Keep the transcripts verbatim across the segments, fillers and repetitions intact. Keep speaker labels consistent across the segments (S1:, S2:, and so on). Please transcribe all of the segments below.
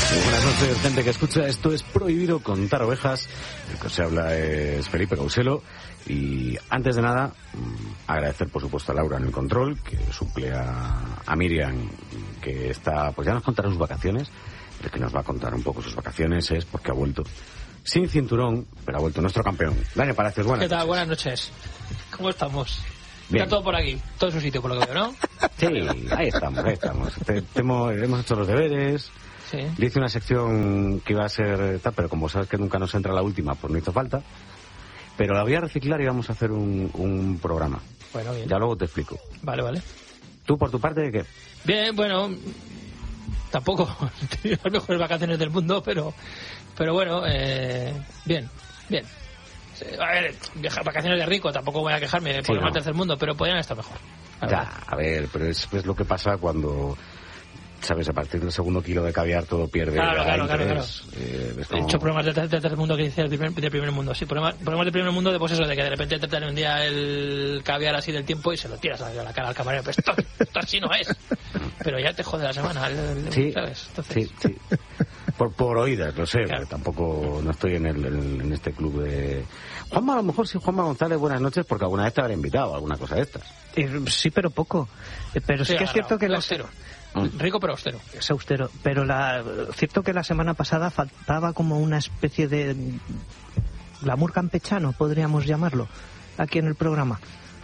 S1: Buenas noches, gente que escucha. Esto es Prohibido Contar Ovejas. El que os habla es Felipe Causelo. Y antes de nada, agradecer por supuesto a Laura en el control, que suple a, a Miriam, que está, pues ya nos contará sus vacaciones. El que nos va a contar un poco sus vacaciones es porque ha vuelto sin cinturón, pero ha vuelto nuestro campeón. Dani Palacios, buenas
S2: ¿Qué tal?
S1: noches.
S2: Buenas noches. ¿Cómo estamos?
S1: Bien.
S2: Está todo por aquí, todo en su sitio, por lo que veo, ¿no?
S1: Sí, ahí estamos, ahí estamos. Te, te hemos, hemos hecho los deberes.
S2: Sí.
S1: Le hice una sección que iba a ser tal, pero como sabes que nunca nos entra la última, pues no hizo falta. Pero la voy a reciclar y vamos a hacer un, un programa.
S2: Bueno, bien.
S1: Ya luego te explico.
S2: Vale, vale.
S1: ¿Tú por tu parte qué?
S2: Bien, bueno, tampoco las mejores vacaciones del mundo, pero pero bueno, eh, bien, bien. A ver, viajar vacaciones de rico, tampoco voy a quejarme por
S1: Sí,
S2: el mal
S1: no.
S2: tercer mundo, pero podrían estar mejor. la
S1: Ya,
S2: verdad.
S1: a ver, pero es, es lo que pasa cuando, sabes, a partir del segundo kilo de caviar todo pierde
S2: Claro,
S1: ya
S2: claro, claro,
S1: interés. Eh, es
S2: He
S1: como-
S2: hecho problemas de, ter- de tercer mundo que dice de primer, de primer mundo, sí, problemas, problemas de primer mundo de pues eso, de que de repente te traen un día el caviar así del tiempo y se lo tiras a la cara al camarero, pero esto, esto así no es. Pero ya te jode la semana, el- el-
S1: Sí,
S2: ¿sabes? Entonces,
S1: sí, sí. Por, por oídas, lo sé,
S2: Claro.
S1: porque tampoco no estoy en, el, en, en este club de... Juanma, a lo mejor sí, Juanma González, buenas noches, porque alguna vez te habré invitado a alguna cosa de estas.
S3: Eh, Sí, pero poco. Eh, Pero sí,
S2: sí,
S3: que es cierto que la,
S2: austero.
S1: Mm.
S2: Rico pero austero.
S3: es austero. Pero la, cierto que la semana pasada faltaba como una especie de glamour campechano, podríamos llamarlo, aquí en el programa.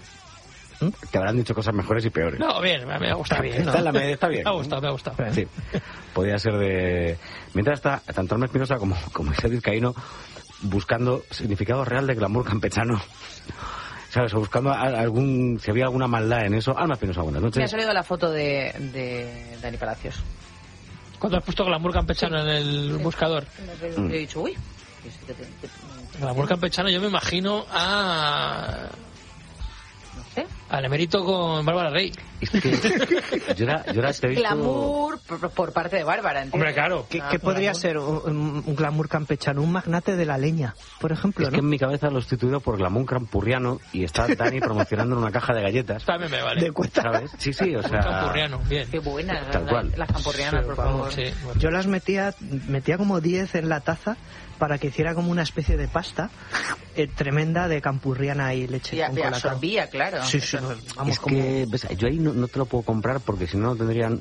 S1: Te habrán dicho cosas mejores y peores.
S2: No, bien, me, me ha gustado bien.
S1: Está en la media, está bien.
S2: Me ha gustado, me ha gustado.
S1: Sí, podría ser de... Mientras está tanto Alma Espinosa como, como Isabel Vizcaíno buscando significado real de glamour campechano. ¿Sabes? O buscando a- algún... Si había alguna maldad en eso. Alma Espinosa, buenas
S4: Me ha
S1: noches.
S4: salido la foto de, de Dani Palacios.
S2: Cuando has puesto glamour campechano en el buscador.
S1: Mm.
S4: Yo he dicho, uy. que sí que te- que-
S2: Glamour campechano yo me imagino a...
S4: No sé.
S2: al emérito con Bárbara Rey.
S1: Es que yo era, yo era te he visto...
S4: Glamour por, por parte de Bárbara, ¿entiendes?
S2: Hombre, claro.
S3: ¿Qué,
S4: Ah,
S3: qué podría
S2: glamour.
S3: ser un, un glamour campechano? Un magnate de la leña, por ejemplo,
S1: Es que
S3: ¿no?
S1: en mi cabeza lo he sustituido por glamour campurriano y está Dani promocionando en una caja de galletas.
S2: También me vale.
S3: De cuenta.
S1: ¿Sabes? Sí, sí, o sea...
S2: Campurriano, bien.
S4: Qué buenas
S1: Tal
S4: las,
S1: cual.
S4: las campurrianas, por favor.
S2: Sí, bueno.
S3: Yo las metía, metía como diez en la taza para que hiciera como una especie de pasta eh, tremenda de campurriana y leche
S4: Y,
S3: con
S4: y
S3: colacao.
S4: absorbía, claro.
S3: Sí, sí, vamos
S1: es
S3: como...
S1: que, ves, yo ahí no, no te lo puedo comprar porque si no, no tendrían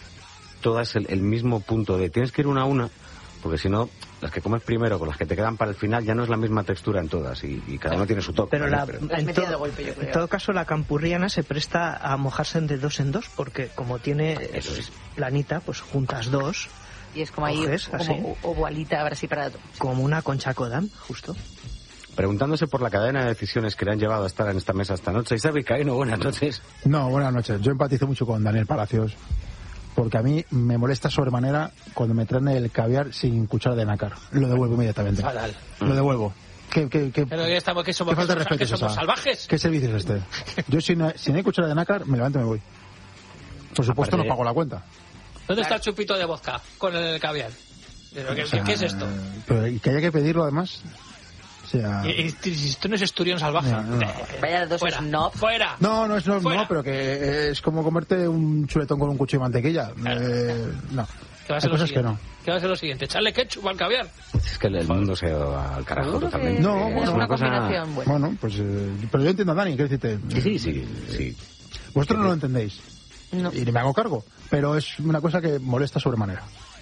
S1: todas el, el mismo punto de... Tienes que ir una a una, porque si no, las que comes primero con las que te quedan para el final ya no es la misma textura en todas y, y cada uno tiene su toque.
S3: Pero,
S1: ¿vale?
S3: la,
S4: Las
S3: en,
S4: metía
S3: to-
S4: de golpe, yo creo.
S3: en todo caso la campurriana se presta a mojarse de dos en dos porque como tiene
S1: Eso es.
S3: planita, pues juntas dos
S4: Y es como ahí,
S3: Coges,
S4: como
S3: así.
S4: o- ovalita, ahora sí para...
S3: como una concha Kodan, justo.
S1: Preguntándose por la cadena de decisiones que le han llevado a estar en esta mesa esta noche. Isabel Vizcaíno, buenas noches.
S5: No, buenas noches. Yo empatizo mucho con Daniel Palacios porque a mí me molesta sobremanera cuando me traen el caviar sin cuchara de nácar. Lo devuelvo inmediatamente.
S2: Fatal.
S5: Lo devuelvo. ¿Qué, qué, qué,
S2: Pero que estamos, que somos,
S5: qué falta de
S2: que
S5: respeto
S2: somos,
S5: es
S2: que somos
S5: esa?
S2: salvajes.
S5: ¿Qué servicio es este? Yo si no, si no hay cuchara de nácar, me levanto y me voy. Por supuesto
S1: Aparte-
S5: no pago la cuenta.
S2: ¿Dónde está el chupito de vodka con el caviar? Pero, ¿qué,
S5: O sea,
S2: ¿Qué es esto?
S5: Pero, y que haya que pedirlo además. O sea...
S2: Y- y- y esto no es esturión salvaje.
S5: No, no, no.
S4: Vaya dos
S2: Fuera,
S4: snob.
S2: fuera.
S5: No, no es no,
S2: Fuera.
S5: no, pero que es como comerte un chuletón con un cuchillo de mantequilla. Eh, no.
S2: Que va a
S5: Hay
S2: ser lo
S5: cosas que
S2: siguiente.
S5: no.
S2: Que va a ser lo siguiente. Echarle ketchup al caviar.
S1: Es que el, el mundo se ha ido al carajo
S4: Seguro
S1: totalmente.
S4: que
S5: No,
S1: es
S5: bueno,
S1: una
S4: una
S1: cosa...
S4: combinación buena.
S5: Bueno, pues... eh, pero yo entiendo a Dani, ¿qué decirte?
S1: Sí, sí, sí.
S5: Vosotros no lo entendéis.
S4: No.
S5: Y ni me hago cargo. Pero es una cosa que molesta sobremanera.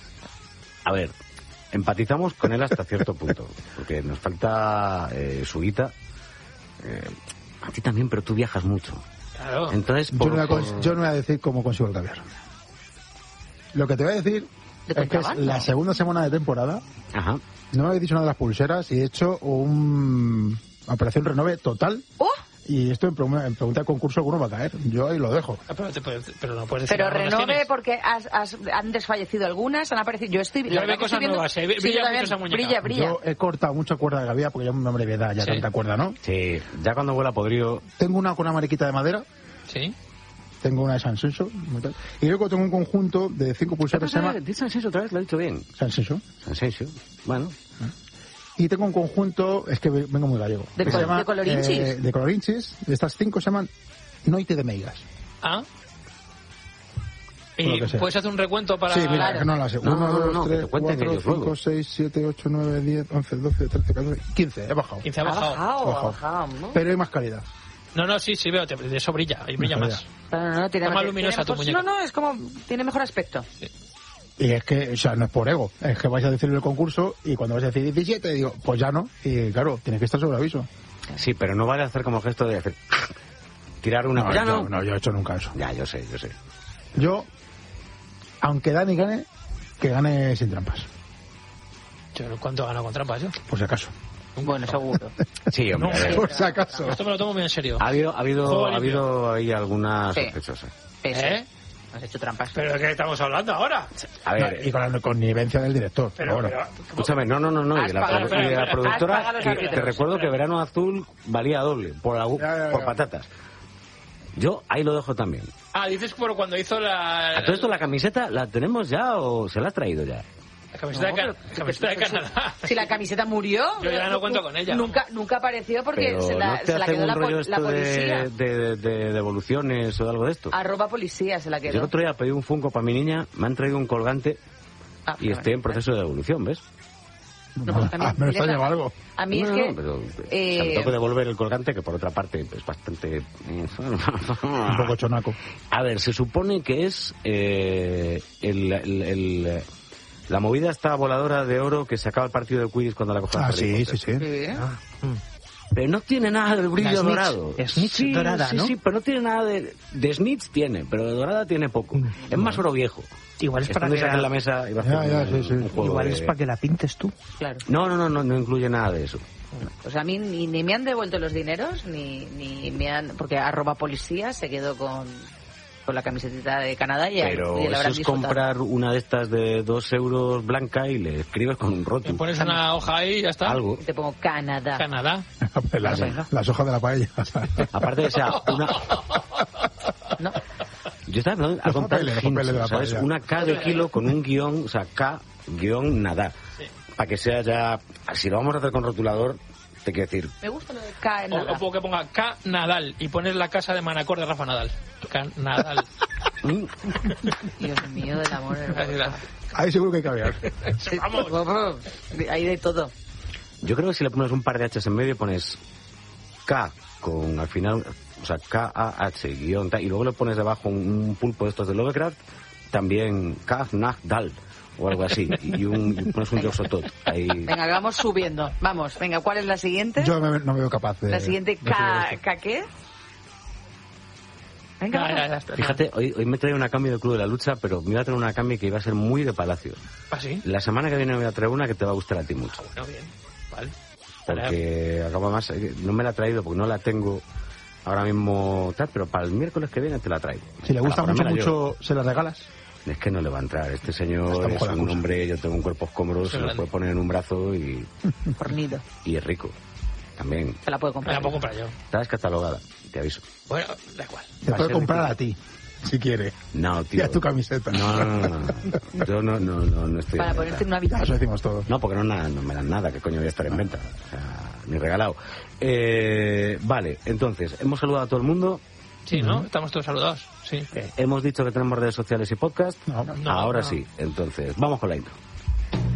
S1: A ver, empatizamos con él hasta cierto punto, porque nos falta eh, su guita. Eh, a ti también, pero tú viajas mucho.
S2: Claro.
S1: Entonces,
S5: Yo
S1: por,
S5: no, voy a,
S1: por-
S5: cons- yo no voy a decir cómo consigo el caviar. Lo que te voy a decir
S4: ¿De
S5: es que es
S4: contrabando?
S5: la segunda semana de temporada.
S1: Ajá.
S5: No me habéis dicho nada de las pulseras y he hecho un operación renove total.
S4: ¡Oh!
S5: Y esto en, pre- en pregunta de concurso alguno va a caer. Yo ahí lo dejo.
S2: Ah, Pero, te puedes- pero no puedes decir
S4: Pero
S2: nada, ¿dónde
S4: renove
S2: tienes?
S4: porque has, has- han desfallecido algunas, han aparecido... Yo estoy...
S2: Yo
S4: la
S2: veo
S4: verdad que
S2: cosas
S4: estoy viendo-
S2: nuevas, eh,
S4: Sí,
S2: brilla
S4: yo también.
S2: mucho esa muñeca.
S4: Brilla, brilla.
S5: Yo he cortado mucha cuerda de gavia porque ya me hombre de edad, ya
S2: Sí.
S5: tanta cuerda, ¿no?
S1: Sí, ya cuando huela podrido...
S5: Tengo una con una mariquita de madera.
S2: Sí.
S5: Tengo una de Sansenso. Y luego tengo un conjunto de cinco pulseras
S1: ¿Qué pasa?
S5: Sema-
S1: ¿Dices Sansenso otra vez? Lo he dicho bien.
S5: Sansenso.
S1: Sansenso. Bueno.
S5: Y tengo un conjunto, es que vengo muy gallego.
S4: ¿De
S5: que
S4: col-
S5: se llama,
S4: de colorinchis?
S5: eh, de colorinchis. Estas cinco se llaman Noite de Meigas.
S2: Ah.
S5: o lo
S2: Y
S5: que sea.
S2: puedes hacer un recuento para...
S5: Sí, mira,
S4: Claro.
S5: que no la sé.
S1: No,
S5: uno,
S1: no, no,
S5: dos,
S1: no, que
S5: tres,
S1: te cuenten
S5: cuatro,
S1: ellos
S5: cinco,
S1: luego.
S5: seis, siete, ocho, nueve, diez, once, doce, trece, catorce, quince. He bajado.
S2: quince ha
S4: Ha
S2: bajado.
S4: bajado, ha
S5: Bajado.
S4: bajado, ¿no?
S5: Pero hay más calidad.
S2: No, no, sí, sí veo, te- de eso brilla, y brilla
S5: Más
S2: más.
S4: No, no, no, tiene,
S2: Está más
S4: tiene
S2: luminosa tu
S4: mejor-
S2: muñeca.
S4: No, no, es como, tiene mejor aspecto.
S5: Y es que, o sea, no es por ego, es que vais a decirle el concurso y cuando vais a decir diecisiete, digo, pues ya no. Y claro, tiene que estar sobre aviso.
S1: Sí, pero no vale hacer como gesto de hacer... tirar una...
S5: No,
S1: ya
S5: no,
S1: no.
S5: no, yo he hecho nunca eso.
S1: Ya, yo sé, yo sé.
S5: Yo, aunque Dani gane, que gane sin trampas,
S2: Yo, ¿cuánto he ganado con trampas yo?
S5: por si acaso.
S4: Bueno, seguro.
S1: Sí, hombre,
S2: No,
S1: a ver.
S5: Por si acaso.
S2: Esto me lo tomo muy en serio.
S1: Ha habido, ha habido,
S2: Juego
S1: ha
S2: limpio.
S1: habido ahí algunas
S4: Sí.
S1: sospechosas.
S2: ¿Eh?
S4: Has hecho trampas.
S2: ¿Pero de qué estamos hablando ahora?
S1: A ver,
S5: Y con la connivencia del director.
S2: Pero,
S5: bueno.
S2: pero-
S1: escúchame, no, no, no, no.
S4: Has
S1: Y la,
S4: pagado,
S1: produ-
S2: espera,
S1: y la
S2: espera,
S4: has
S1: productora,
S4: pagado los
S1: que-
S4: árbitros.
S1: te recuerdo que Verano Azul valía doble, por, la-
S5: Ya, ya, ya.
S1: por patatas. Yo ahí lo dejo también.
S2: Ah, dices por cuando hizo la...
S1: ¿A todo esto la camiseta la tenemos ya o se la ha traído ya?
S2: La camiseta,
S4: No,
S2: de, Can-
S4: pero-
S2: camiseta de Canadá.
S4: Si la camiseta murió...
S2: Yo ya no cuento con ella.
S4: Nunca, nunca apareció porque
S1: Pero
S4: se la,
S1: ¿no te
S4: se la
S1: hacen
S4: quedó
S1: un
S4: la,
S1: rollo
S4: pol- la
S1: esto
S4: policía.
S1: de, de, de devoluciones o algo de esto?
S4: Arroba policía se la
S1: Yo el
S4: quedó.
S1: otro día pedí un Funko para mi niña, me han traído un colgante
S4: Ah,
S1: y estoy en proceso de devolución, ¿ves?
S4: No, pues también-
S5: Ah, me lo está
S4: mira,
S5: llevando algo.
S4: A mí
S1: No,
S4: es
S1: no,
S4: que...
S1: no, pero
S4: eh,
S1: o sea, me tengo que devolver el colgante, que por otra parte es bastante...
S5: Un poco chonaco.
S1: A ver, se supone que es eh, el, el- el- la movida esta voladora de oro que se acaba el partido de Quidditch cuando la coge
S5: Ah,
S1: Harry
S5: sí,
S1: Potter.
S5: sí, sí.
S4: Sí.
S1: Pero no tiene nada del brillo
S3: La snitch,
S1: dorado.
S3: snitch
S1: sí,
S3: dorada,
S1: sí,
S3: ¿no?
S1: sí, pero no tiene nada de... De snitch tiene, pero de dorada tiene poco. Es más oro viejo.
S3: Igual es para
S1: Estando
S3: que
S1: aquí en la
S3: la,
S1: mesa y va a
S5: Ya,
S1: hacer
S5: ya,
S1: un,
S5: sí, sí.
S1: un juego
S3: igual
S1: de-
S3: es para que la pintes tú.
S4: Claro.
S1: No, no, no, no, no incluye nada de eso.
S4: Pues a mí ni, ni me han devuelto los dineros, ni, ni me han... Porque arroba policía se quedó con, con la camiseta de Canadá y,
S1: Pero
S4: y la
S1: eso
S4: habrán
S1: es
S4: disfrutado.
S1: comprar una de estas de dos euros blanca y le escribes con un
S2: Le
S1: rótulo.
S2: pones una hoja ahí y ya está.
S1: Algo.
S4: Y te pongo Canadá.
S2: Canadá.
S5: las,
S4: venga.
S5: las hojas de la paella.
S1: Aparte de sea una...
S4: ¿No?
S1: Yo estaba hablando
S5: Los
S1: a comprar
S5: papeles, los
S1: hints,
S5: papeles de la
S1: ¿sabes?
S5: paella.
S1: Una K de kilo con un guión, o sea, K guión nada. Para que sea ya... Si lo vamos a hacer con rotulador, te quiero decir...
S4: Me gusta lo de Canadá.
S2: O, o puedo que ponga K Nadal y pones la casa de Manacor de Rafa Nadal. K Nadal.
S1: mm,
S4: Dios mío, del amor hermoso.
S5: Ahí seguro que hay que hablar.
S4: Sí,
S2: Vamos.
S4: Hay de todo.
S1: Yo creo que si le pones un par de H's en medio, pones K con al final, o sea, K A H guión tal, y luego le pones debajo un, un pulpo de estos de Lovecraft, también K Nag Dal o algo así, y, un, y pones un Yoxotot ahí.
S4: Venga, que vamos subiendo. Vamos, venga, ¿cuál es la siguiente?
S5: Yo me- no me veo capaz de...
S4: La siguiente,
S5: de
S4: K,
S5: hacer esto.
S4: K ¿qué? Venga,
S2: Ya, ya,
S4: vamos.
S2: ya está.
S1: Fíjate, hoy, hoy me traía una cambio del Club de la Lucha, pero me iba a traer una cambio que iba a ser muy de palacio.
S2: ¿Ah, sí?
S1: La semana que viene me voy a traer una que te va a gustar a ti mucho.
S2: Bueno, bien. Vale.
S1: Porque acabo más, eh, no me la he traído porque no la tengo ahora mismo tal, pero para el miércoles que viene te la traigo.
S5: Si le gusta
S1: Para
S5: mucho,
S1: ponérmela yo.
S5: mucho, ¿se la regalas?
S1: Es que no le va a entrar. Este señor
S5: Estamos
S1: es
S5: con la
S1: un
S5: cosa.
S1: hombre, yo tengo un cuerpo escombro, se lo
S2: grande.
S1: puede poner en un brazo y,
S4: Fornido.
S1: y es rico. También.
S4: Se la puedo
S2: Me
S4: comprar.
S2: la puedo comprar yo.
S1: Está descatalogada, te aviso.
S2: Bueno, da igual.
S5: Te
S1: Va a
S5: puede
S1: ser
S5: comprar
S1: difícil.
S5: a ti, si quiere.
S1: No,
S5: Y
S1: tío.
S5: a tu camiseta.
S1: No, no, no, no, no. Yo no, no, no, no estoy
S4: Para
S1: en
S4: ponerte en
S1: venta.
S4: una habitación.
S5: Eso decimos todos.
S1: No, porque no, nada, no me dan nada, que coño voy a estar en venta. O sea, ni regalado. Eh, vale, entonces, hemos saludado a todo el mundo.
S2: Sí, ¿no? Estamos todos saludados. Sí.
S1: Hemos dicho que tenemos redes sociales y podcast.
S5: No.
S2: No,
S1: Ahora
S2: no.
S1: sí. Entonces, vamos con la intro.